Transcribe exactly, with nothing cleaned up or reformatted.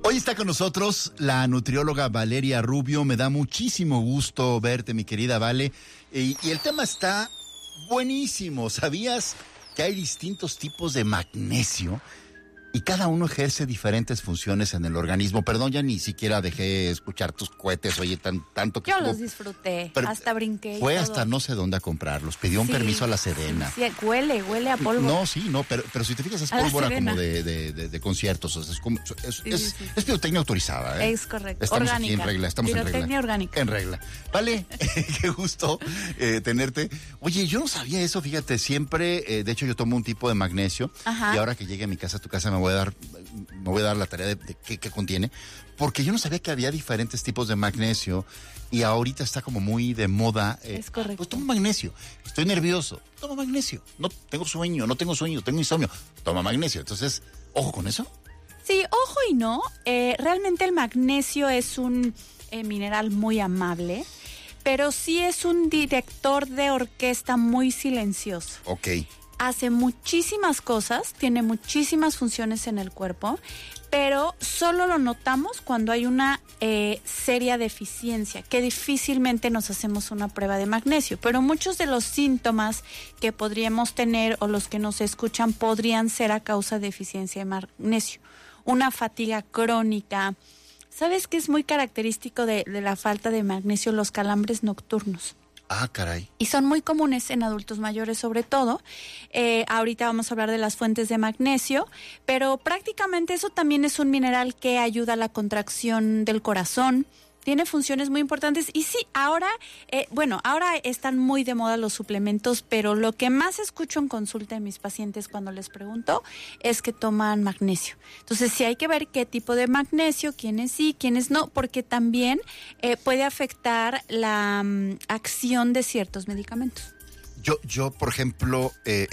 Hoy está con nosotros la nutrióloga Valeria Rubio. Me da muchísimo gusto verte, mi querida Vale. Y, y el tema está buenísimo. ¿Sabías que hay distintos tipos de magnesio? Y cada uno ejerce diferentes funciones en el organismo. Perdón, ya ni siquiera dejé escuchar tus cohetes, oye, tan, tanto que... Yo estuvo, los disfruté, pero hasta brinqué. Fue y hasta todo. no sé dónde a comprarlos. Pidió un Sí, permiso a la Sedena. Sí, sí, huele, huele a polvo. No, sí, no, pero, pero si te fijas es A la pólvora Sedena. como de, de, de, de conciertos. O sea, es, como, es, Sí, es, sí, sí. es pirotecnia autorizada, ¿eh? Es correcto. Estamos Orgánica. aquí en regla, estamos en regla. Pirotecnia orgánica. En regla. Vale, qué gusto eh, tenerte. Oye, yo no sabía eso, fíjate, siempre, eh, de hecho yo tomo un tipo de magnesio. Ajá. Y ahora que llegue a mi casa, a tu casa, me voy a dar, me voy a dar la tarea de, de qué, qué contiene, porque yo no sabía que había diferentes tipos de magnesio y ahorita está como muy de moda. Eh, Es correcto. Pues tomo magnesio, estoy nervioso, tomo magnesio, no tengo sueño, no tengo sueño, tengo insomnio, toma magnesio. Entonces, ojo con eso. Sí, ojo y no. Eh, realmente el magnesio es un eh, mineral muy amable, pero sí es un director de orquesta muy silencioso. Ok. Hace muchísimas cosas, tiene muchísimas funciones en el cuerpo, pero solo lo notamos cuando hay una eh, seria deficiencia, que difícilmente nos hacemos una prueba de magnesio, pero muchos de los síntomas que podríamos tener o los que nos escuchan podrían ser a causa de deficiencia de magnesio. Una fatiga crónica. ¿Sabes qué es muy característico de, de la falta de magnesio? Los calambres nocturnos. Ah, caray. Y son muy comunes en adultos mayores sobre todo. Eh, ahorita vamos a hablar de las fuentes de magnesio, pero prácticamente eso también es un mineral que ayuda a la contracción del corazón. Tiene funciones muy importantes y sí, ahora, eh, bueno, ahora están muy de moda los suplementos, pero lo que más escucho en consulta de mis pacientes cuando les pregunto es que toman magnesio. Entonces sí hay que ver qué tipo de magnesio, quiénes sí, quiénes no, porque también eh, puede afectar la um, acción de ciertos medicamentos. Yo, yo, por ejemplo, eh,